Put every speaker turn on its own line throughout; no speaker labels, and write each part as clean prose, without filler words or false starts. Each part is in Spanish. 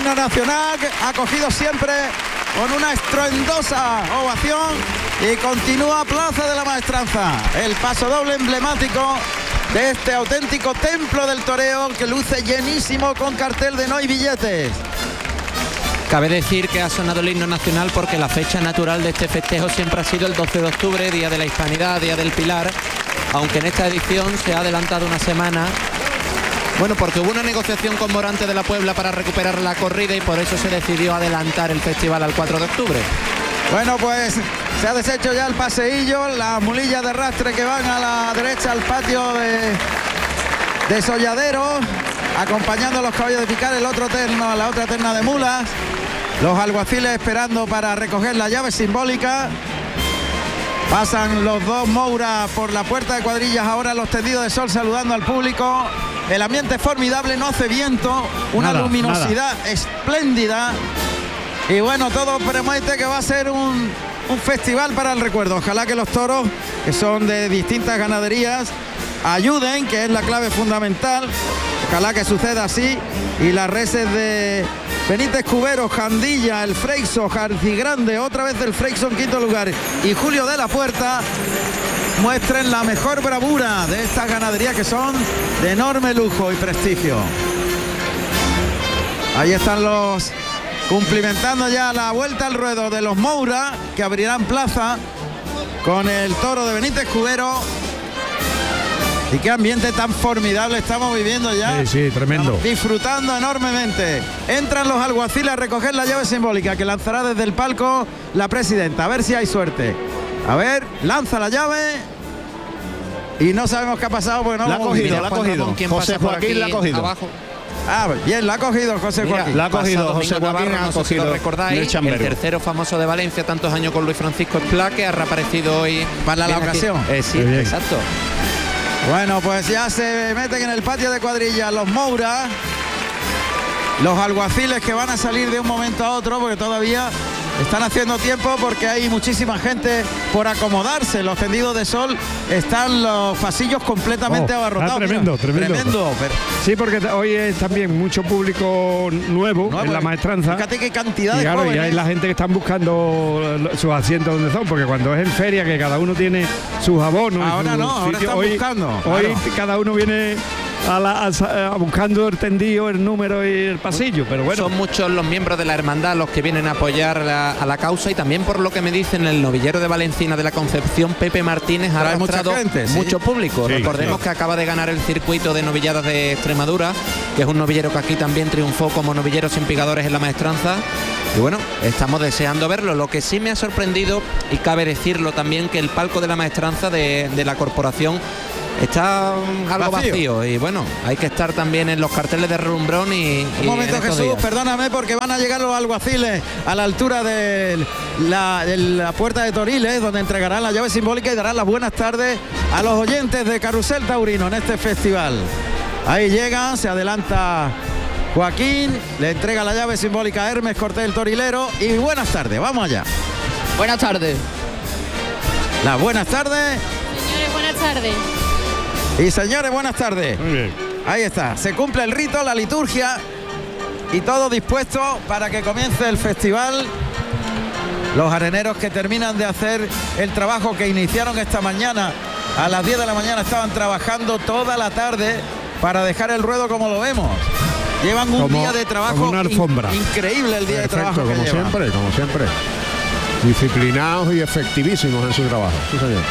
himno nacional acogido siempre con una estruendosa ovación y continúa Plaza de la Maestranza, el pasodoble emblemático de este auténtico templo del toreo que luce llenísimo con cartel de no hay billetes.
Cabe decir que ha sonado el himno nacional porque la fecha natural de este festejo siempre ha sido el 12 de octubre, Día de la Hispanidad, Día del Pilar, aunque en esta edición se ha adelantado una semana. Bueno, porque hubo una negociación con Morante de la Puebla para recuperar la corrida y por eso se decidió adelantar el festival al 4 de octubre.
Bueno, pues se ha deshecho ya el paseillo, las mulillas de arrastre que van a la derecha al patio de Solladero, acompañando a los caballos de picar, el otro terno, la otra terna de mulas, los alguaciles esperando para recoger la llave simbólica. Pasan los dos Moura por la puerta de cuadrillas, ahora los tendidos de sol saludando al público. El ambiente es formidable, no hace viento, una luminosidad espléndida. Y bueno, todo promete que va a ser un festival para el recuerdo. Ojalá que los toros, que son de distintas ganaderías, ayuden, que es la clave fundamental. Ojalá que suceda así. Y las reses de Benítez Cubero, Jandilla, el Freixo, Jarcigrande, otra vez el Freixo en quinto lugar, y Julio de la Puerta, muestren la mejor bravura de estas ganaderías que son de enorme lujo y prestigio. Ahí están los cumplimentando ya la vuelta al ruedo de los Moura, que abrirán plaza con el toro de Benítez Cubero. Y qué ambiente tan formidable estamos viviendo ya.
Sí, tremendo.
Estamos disfrutando enormemente. Entran los alguaciles a recoger la llave simbólica que lanzará desde el palco la presidenta. A ver si hay suerte. A ver, lanza la llave. Y no sabemos qué ha pasado porque no
la ha cogido, la ha cogido.
José Joaquín la ha cogido. Abajo.
Ah, bien, la ha cogido José Joaquín.
La ha cogido José Joaquín,
ha cogido, lo recordáis, el tercero famoso de Valencia, tantos años con Luis Francisco Esplá, que ha reaparecido hoy
para la ocasión.
Sí, exacto.
Bueno, pues ya se meten en el patio de cuadrilla los Moura, los alguaciles que van a salir de un momento a otro porque todavía están haciendo tiempo, porque hay muchísima gente por acomodarse. Los tendidos de sol, están los pasillos completamente abarrotados.
Tremendo. Sí, porque hoy es también mucho público nuevo en la maestranza.
Fíjate qué cantidad de
jóvenes. Y hay la gente que están buscando sus asientos donde son, porque cuando es en feria, que cada uno tiene sus abonos.
Ahora no, ahora están buscando.
Hoy cada uno viene buscando el tendido, el número y el pasillo, pero bueno.
Son muchos los miembros de la hermandad los que vienen a apoyar a la causa, y también por lo que me dicen el novillero de Valencina de la Concepción, Pepe Martínez, ha arrastrado mucho público. Sí, recordemos que acaba de ganar el circuito de novilladas de Extremadura, que es un novillero que aquí también triunfó como novillero sin pigadores en la maestranza. Y bueno, estamos deseando verlo. Lo que sí me ha sorprendido, y cabe decirlo también, que el palco de la maestranza de la corporación está algo vacío, y bueno, hay que estar también en los carteles de relumbrón y
un momento, Jesús, días. Perdóname, porque van a llegar los alguaciles a la altura de la puerta de Toriles, donde entregarán la llave simbólica y darán las buenas tardes a los oyentes de Carrusel Taurino en este festival. Ahí llegan, se adelanta Joaquín, le entrega la llave simbólica a Hermes Cortés, el torilero, y buenas tardes, vamos allá.
Buenas tardes.
Las buenas tardes.
Señores, buenas tardes.
Y señores, buenas tardes.
Muy bien.
Ahí está, se cumple el rito, la liturgia y todo dispuesto para que comience el festival. Los areneros que terminan de hacer el trabajo que iniciaron esta mañana a las 10 de la mañana, estaban trabajando toda la tarde para dejar el ruedo como lo vemos. Llevan un día de trabajo
una alfombra.
Increíble el día. Perfecto, de trabajo
como siempre. Disciplinados y efectivísimos en su trabajo. Sí, señor.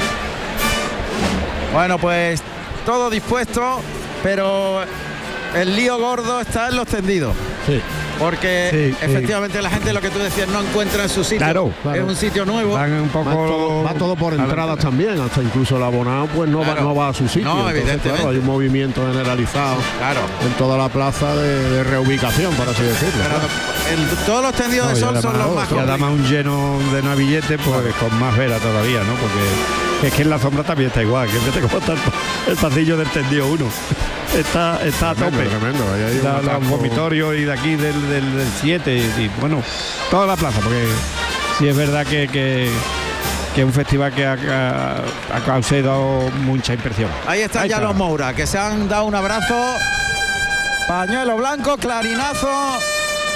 Bueno, pues todo dispuesto, pero el lío gordo está en los tendidos.
Sí.
Porque efectivamente la gente, lo que tú decías, no encuentra en su sitio. Claro. Es un sitio nuevo.
Va todo por entradas también, hasta incluso el abonado pues no va a su sitio.
No, entonces, evidentemente.
Claro, hay un movimiento generalizado en toda la plaza de reubicación, por así decirlo.
Todos los tendidos de sol son los más
complicados. Y además un lleno de no billetes, pues con más vela todavía, ¿no? Porque es que en la sombra también está igual, que fíjate cómo está el pasillo del tendido 1. Está a tope.
Tremendo.
Los vomitorios y de aquí del 7 y bueno, toda la plaza, porque sí es verdad que es un festival que ha causado mucha impresión.
Ahí están ya los Moura, que se han dado un abrazo. Pañuelo blanco, clarinazo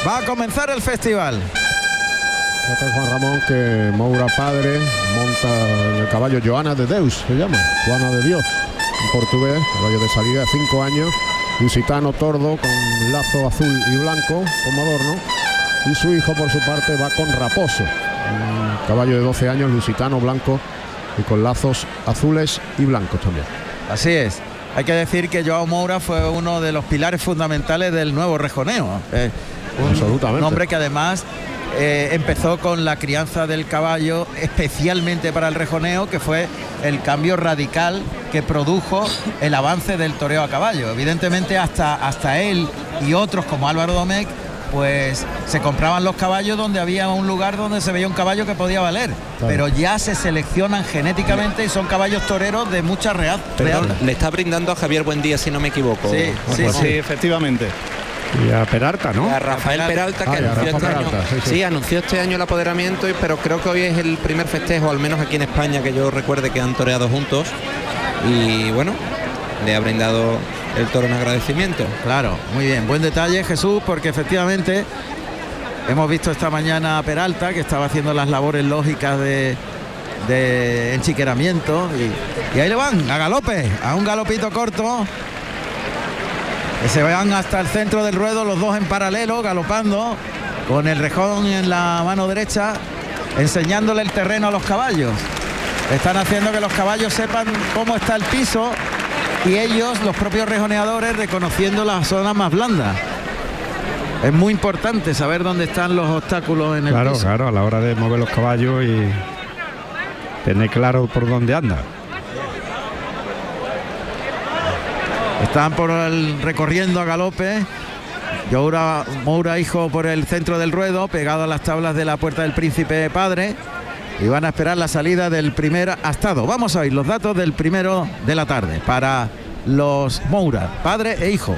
Va a comenzar el festival.
Fíjate, Juan Ramón, que Moura padre monta el caballo Joana de Deus, se llama, Juana de Dios, en portugués, caballo de salida de 5 años, lusitano tordo con lazo azul y blanco como adorno, y su hijo por su parte va con Raposo, un caballo de 12 años, lusitano blanco y con lazos azules y blancos también.
Así es. Hay que decir que Joao Moura fue uno de los pilares fundamentales del nuevo rejoneo.
Absolutamente.
Un hombre que además empezó con la crianza del caballo especialmente para el rejoneo, que fue el cambio radical que produjo el avance del toreo a caballo. Evidentemente hasta él y otros como Álvaro Domecq pues se compraban los caballos donde había un lugar donde se veía un caballo que podía valer, claro. Pero ya se seleccionan genéticamente y son caballos toreros de mucha real.
Le está brindando a Javier Buendía, si no me equivoco.
Sí, efectivamente.
Y a Peralta, ¿no?
Y a Rafael Peralta, que anunció este año. Sí, anunció este año el apoderamiento, pero creo que hoy es el primer festejo, al menos aquí en España, que yo recuerde que han toreado juntos. Y bueno, le ha brindado el toro en agradecimiento.
Claro, muy bien, buen detalle, Jesús, porque efectivamente hemos visto esta mañana a Peralta, que estaba haciendo las labores lógicas de enchiqueramiento, y ahí le van, a galope, a un galopito corto, que se van hasta el centro del ruedo, los dos en paralelo, galopando, con el rejón en la mano derecha, enseñándole el terreno a los caballos. Están haciendo que los caballos sepan cómo está el piso, y ellos, los propios rejoneadores, reconociendo las zonas más blandas. Es muy importante saber dónde están los obstáculos en el piso.
Claro, a la hora de mover los caballos y tener claro por dónde anda.
Están recorriendo a galope. Moura hijo por el centro del ruedo, pegado a las tablas de la Puerta del Príncipe padre. Y van a esperar la salida del primer astado. Vamos a oír los datos del primero de la tarde para los Moura, padre e hijo.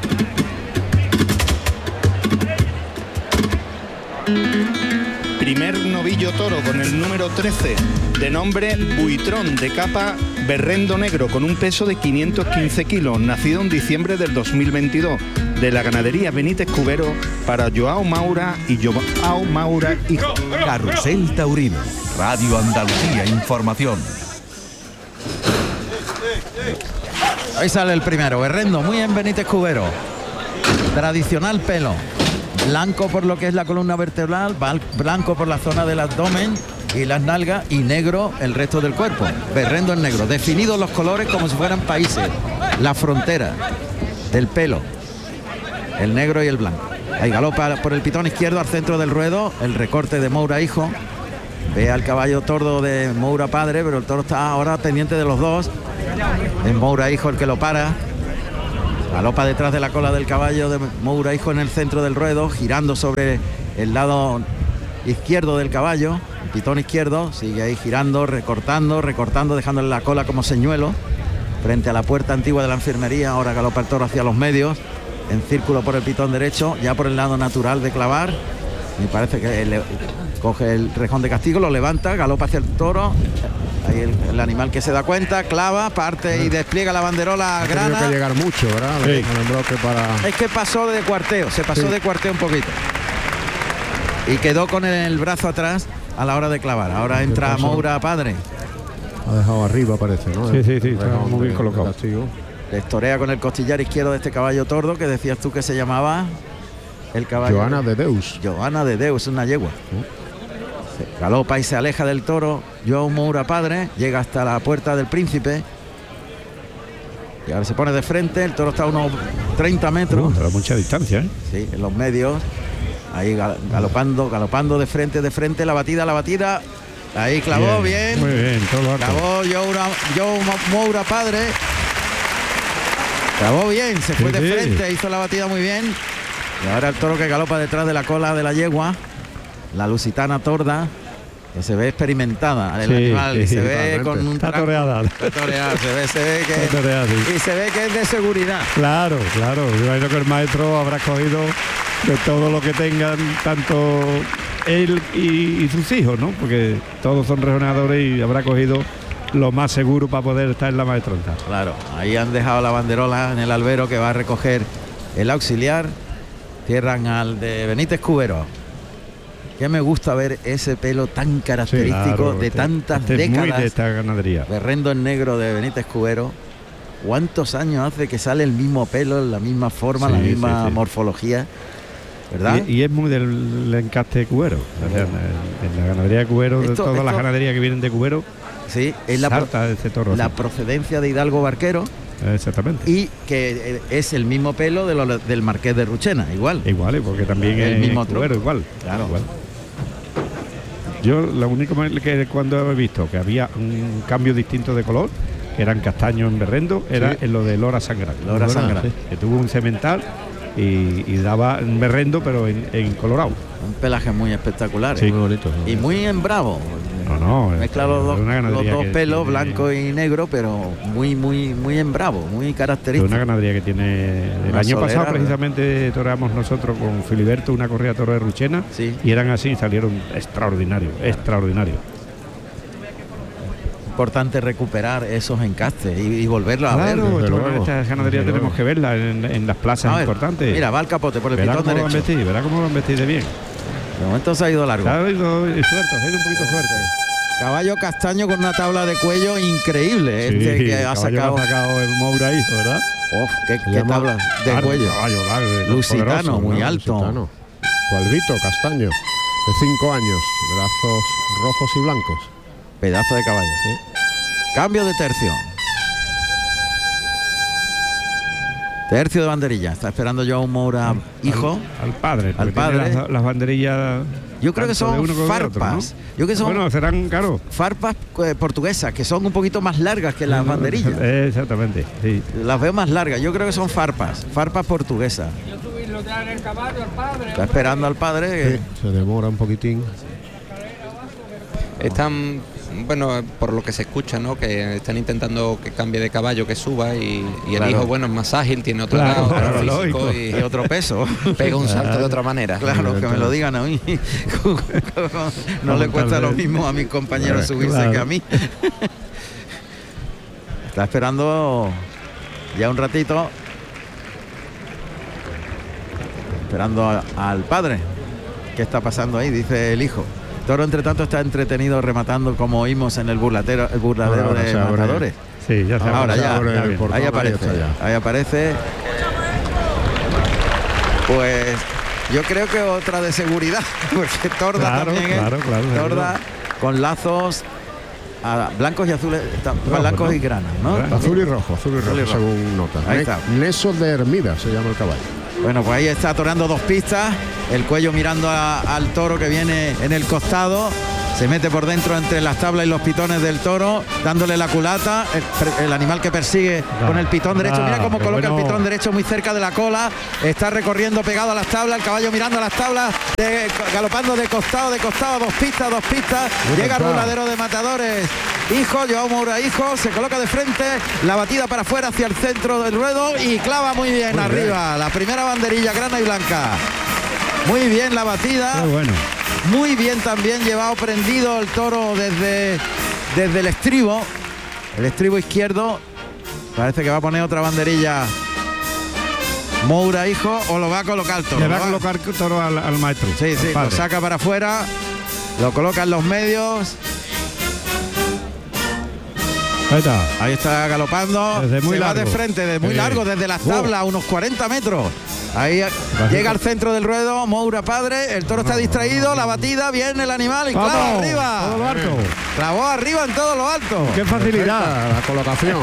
Primer novillo toro con el número 13, de nombre Buitrón, de capa berrendo negro, con un peso de 515 kilos, nacido en diciembre del 2022, de la ganadería Benítez Cubero, para Joao Moura y Joao Moura hijo.
Carrusel Taurino, Radio Andalucía Información.
Ahí sale el primero, berrendo, muy en Benítez Cubero. Tradicional pelo. Blanco por lo que es la columna vertebral, blanco por la zona del abdomen y las nalgas, y negro el resto del cuerpo. Berrendo en negro, definidos los colores como si fueran países, la frontera del pelo, el negro y el blanco. Ahí galopa por el pitón izquierdo al centro del ruedo, el recorte de Moura hijo. Ve al caballo tordo de Moura padre, pero el toro está ahora pendiente de los dos. Es Moura hijo el que lo para. Galopa detrás de la cola del caballo de Moura hijo en el centro del ruedo, girando sobre el lado izquierdo del caballo, el pitón izquierdo, sigue ahí girando, recortando, dejándole la cola como señuelo, frente a la puerta antigua de la enfermería. Ahora galopa el toro hacia los medios, en círculo por el pitón derecho, ya por el lado natural de clavar. Me parece que coge el rejón de castigo, lo levanta, galopa hacia el toro. Ahí el animal que se da cuenta, clava, parte y despliega la banderola grana.
Tiene que llegar mucho, ¿verdad? Sí. El bloque para...
Es que pasó de cuarteo, se pasó de cuarteo un poquito. Y quedó con el brazo atrás a la hora de clavar. Ahora entra Moura padre.
Ha dejado arriba, parece, ¿no?
Sí, está muy bien colocado.
Destorea con el costillar izquierdo de este caballo tordo, que decías tú que se llamaba el caballo.
Joana de Deus.
Joana de Deus, una yegua. Galopa y se aleja del toro Joao Moura padre, llega hasta la Puerta del Príncipe y ahora se pone de frente. El toro está a unos 30 metros.
A mucha distancia, ¿eh?
Sí, en los medios. Ahí galopando de frente, la batida. Ahí clavó bien.
Muy bien, todo
clavó Joao Moura padre. Clavó bien, se fue de frente, hizo la batida muy bien. Y ahora el toro que galopa detrás de la cola de la yegua, la lusitana torda, que se ve experimentada el animal, y se ve con un
está toreada.
Se ve que y se ve que es de seguridad.
Claro. Yo imagino que el maestro habrá cogido de todo lo que tengan, tanto él y sus hijos, ¿no? Porque todos son rejoneadores, y habrá cogido lo más seguro para poder estar en la maestranza.
Claro, ahí han dejado la banderola en el albero, que va a recoger el auxiliar. Cierran al de Benítez Cubero. Que me gusta ver ese pelo tan característico de tantas décadas.
Muy de esta ganadería.
Berrendo en negro de Benítez Cubero. ¿Cuántos años hace que sale el mismo pelo, la misma forma, la misma morfología? ¿Verdad?
Y es muy del encaste Cubero. O sea, en la ganadería de Cubero, de todas las ganaderías que vienen de Cubero,
sí, es la procedencia de Hidalgo Barquero.
Exactamente.
Y que es el mismo pelo del Marqués de Ruchena, igual.
Igual, porque también
el mismo
Cubero, igual.
Claro.
Igual. Yo lo único que cuando he visto que había un cambio distinto de color, que eran castaños en Berrendo, era en lo de Lora Sangra.
Lora Sangra.
Que tuvo un semental y daba en Berrendo, pero en colorado.
Un pelaje muy espectacular.
Sí, muy bonito.
Y muy en bravo.
No,
mezcla los dos pelos, blanco y negro, pero muy en bravo, muy característico.
Es una ganadería que tiene... El año pasado precisamente toreamos nosotros con Filiberto una corrida de toro de Ruchena, y eran así, salieron extraordinarios.
Importante recuperar esos encastes y volverlos a ver.
Esta ganadería tenemos que verla en las plazas importantes.
Mira, va al capote por el pitón derecho.
Verá cómo van vestidos de bien.
De momento se ha ido largo.
Se ha ido un poquito fuerte.
Caballo castaño con una tabla de cuello increíble. Que ha sacado
el Moura ahí, ¿verdad?
Qué tabla de cuello. Lusitano, muy alto.
Cualvito, castaño, de 5 años, brazos rojos y blancos.
Pedazo de caballo. Cambio de tercio. Tercio de banderilla. Está esperando yo a un Moura hijo.
Al padre. Las banderillas.
Yo creo que son farpas.
Otro, ¿no? Yo que son. Bueno, serán caros.
Farpas portuguesas, que son un poquito más largas que las banderillas.
Exactamente. Sí.
Las veo más largas. Yo creo que son farpas portuguesas. Está esperando al padre.
Se demora un poquitín.
Están, bueno, por lo que se escucha, ¿no? Que están intentando que cambie de caballo, que suba y el hijo, bueno, es más ágil, tiene otro físico y
otro peso.
Pega un salto de otra manera.
Claro, que me lo digan a mí. No le cuesta lo mismo a mis compañeros subirse que a mí. Está esperando ya un ratito. Esperando al padre. ¿Qué está pasando ahí? Dice el hijo. Toro, entre tanto, está entretenido rematando, como oímos en el burladero de matadores.
Sí, ya está.
Ahora ya, ahí aparece. Pues yo creo que otra de seguridad, porque Torda también es. Torda con lazos blancos y azules, blancos y granas, ¿no?
Azul y rojo, según nota.
Ahí está.
Nesos de Hermida se llama el caballo.
Bueno, pues ahí está toreando dos pistas, el cuello mirando al toro que viene en el costado, se mete por dentro entre las tablas y los pitones del toro, dándole la culata, el animal que persigue con el pitón derecho. Mira cómo coloca el pitón derecho muy cerca de la cola, está recorriendo pegado a las tablas, el caballo mirando a las tablas, galopando de costado, dos pistas, llega el burladero de matadores. Hijo, Joao Moura hijo, se coloca de frente, la batida para afuera hacia el centro del ruedo y clava muy bien arriba. La primera banderilla grana y blanca. Muy bien la batida.
Qué bueno.
Muy bien también llevado prendido el toro desde el estribo izquierdo. Parece que va a poner otra banderilla Moura hijo, o lo va a colocar el toro.
Le va a colocar el toro al maestro.
Sí, lo saca para afuera, lo coloca en los medios. Ahí está galopando. Va de frente, muy largo, desde las tablas, unos 40 metros. Ahí llega al centro del ruedo, Moura padre, el toro está distraído, la batida, viene el animal y clava arriba.
Todo lo alto.
Clavó arriba en todo lo alto.
Qué facilidad
la colocación.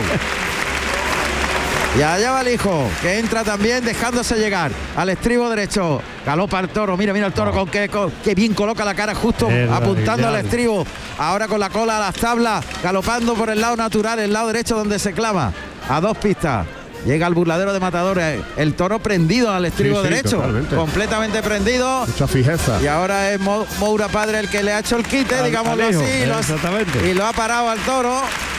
Y allá va el hijo, que entra también dejándose llegar al estribo derecho. Galopa el toro, mira el toro con qué bien coloca la cara justo apuntando al estribo. Ahora con la cola a las tablas, galopando por el lado natural, el lado derecho donde se clava. A dos pistas. Llega al burladero de matadores, el toro prendido al estribo derecho, totalmente. Completamente prendido.
Mucha fijeza.
Y ahora es Moura padre el que le ha hecho el quite, digámoslo así, y lo ha parado al toro.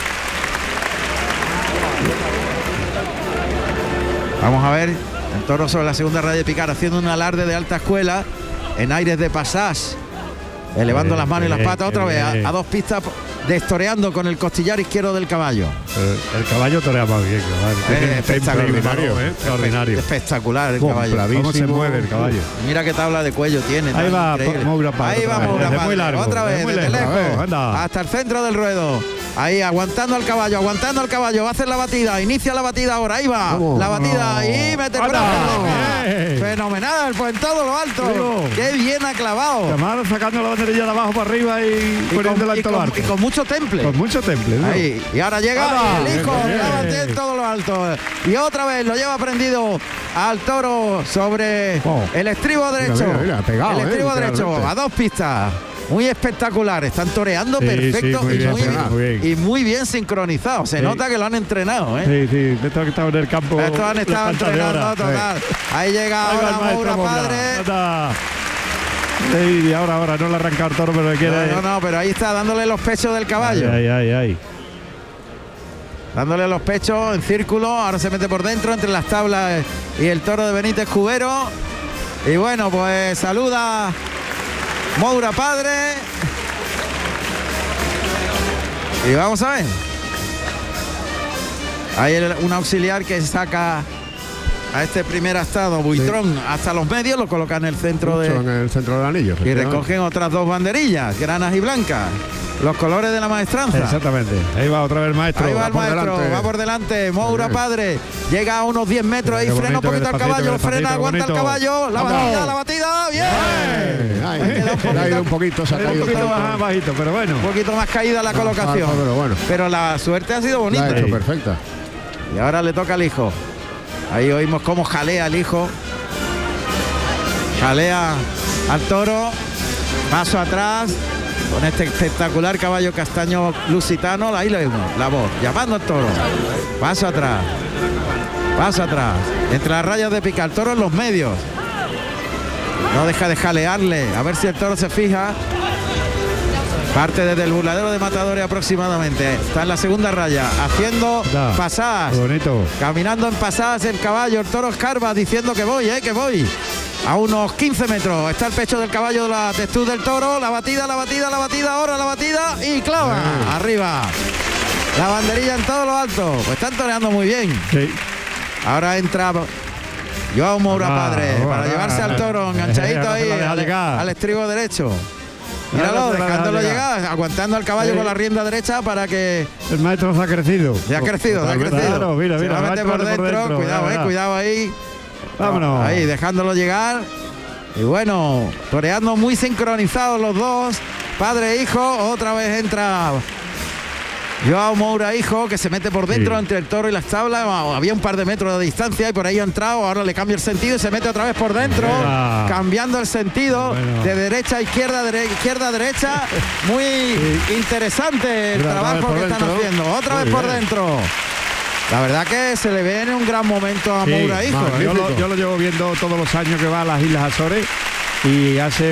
Vamos a ver, el toro sobre la segunda raya de picar, haciendo un alarde de alta escuela, en aires de pasás, elevando las manos y las patas otra vez, a dos pistas destoreando con el costillar izquierdo del caballo.
El caballo torea más bien, extraordinario.
Espectacular el caballo.
¿Cómo se mueve el caballo?
Mira qué tabla de cuello tiene.
Ahí va Moura Padre.
Ahí va Moura Padre.
Muy largo,
otra vez, desde lejos,
anda.
hasta el centro del ruedo. Ahí aguantando al caballo, va a hacer la batida, inicia la batida ahora, ahí va, la batida y mete el brazo. Fenomenal, pues en todo lo alto. Qué bien ha clavado.
Llamado sacando la banderilla de abajo para arriba y poniéndola en todo alto.
Y con mucho temple.
Con mucho temple.
Ahí. Y ahora llega el hijo, en todo lo alto. Y otra vez lo lleva prendido al toro sobre el estribo derecho.
Mira, pegado,
el estribo derecho, a 2 pistas. Muy espectacular, están toreando perfecto y muy bien sincronizados. Se nota que lo han entrenado,
Sí, de estos que estaban en el campo.
Estos han estado entrenando total. Ahí llega ahora Moura Padre.
Y ahora no le arranca el toro, pero le quiere.
No, pero ahí está dándole los pechos del caballo.
Ay.
Dándole los pechos en círculo. Ahora se mete por dentro entre las tablas y el toro de Benítez Cubero. Y bueno, pues saluda Moura Padre. Y vamos a ver. Hay un auxiliar que saca a este primer astado, Buitrón, hasta los medios, lo coloca en el centro
en el centro del anillo.
Y recogen otras 2 banderillas, granas y blancas. Los colores de la maestranza.
Exactamente. Ahí va otra vez el maestro.
Ahí va el maestro, va por delante. Moura Padre. Llega a unos 10 metros. Ahí frena un poquito al caballo. Frena, aguanta el caballo. La batida. Bien.
Se ha ido un poquito. Se ha caído un poquito
más bajito, pero bueno.
Un poquito más caída la colocación. Pero la suerte ha sido bonita.
La ha hecho perfecta.
Y ahora le toca al hijo. Ahí oímos cómo jalea el hijo. Jalea al toro. Paso atrás. Con este espectacular caballo castaño lusitano, ahí lo vemos, la voz, llamando al toro. Paso atrás. Entre las rayas de picar, toro en los medios. No deja de jalearle, a ver si el toro se fija. Parte desde el burladero de Matadores aproximadamente. Está en la segunda raya, haciendo pasadas. Caminando en pasadas el caballo, el toro escarba diciendo que voy. A unos 15 metros está el pecho del caballo, la textura del toro, la batida, ahora la batida y clava, arriba. La banderilla en todo lo alto, pues están toreando muy bien. Sí. Ahora entra Joao Moura Padre para llevarse al toro enganchadito ahí al estribo derecho. Míralo, dejándolo llegar, aguantando al caballo con la rienda derecha para que...
El maestro se ha crecido.
Se ha crecido.
Claro, mira,
se va a meter por dentro, cuidado ahí.
Vámonos.
Ahí, dejándolo llegar. Y bueno, toreando muy sincronizados los dos, padre e hijo. Otra vez entra Joao Moura, hijo, que se mete por dentro entre el toro y las tablas. Había un par de metros de distancia y por ahí ha entrado. Ahora le cambia el sentido y se mete otra vez por dentro, cambiando el sentido de derecha a izquierda, izquierda a derecha. Muy interesante el trabajo que están haciendo. Otra vez por dentro. La verdad que se le ve en un gran momento a Moura, hijo.
Yo lo llevo viendo todos los años que va a las Islas Azores y hace